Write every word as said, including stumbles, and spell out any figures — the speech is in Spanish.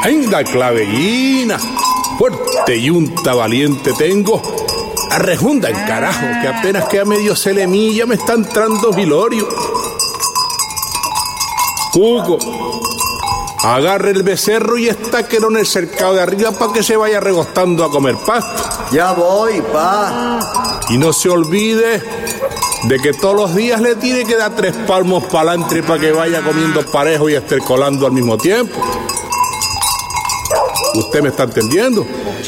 Venga, clavellina. Fuerte yunta valiente tengo. Arrejunda en carajo, que apenas queda medio celemilla me está entrando vilorio. Cuco, agarre el becerro y estáquelo en el cercado de arriba para que se vaya regostando a comer pasto. Ya voy, pa. Y no se olvide de que todos los días le tiene que dar tres palmos para adelante para que vaya comiendo parejo y estercolando al mismo tiempo. ¿Usted me está entendiendo?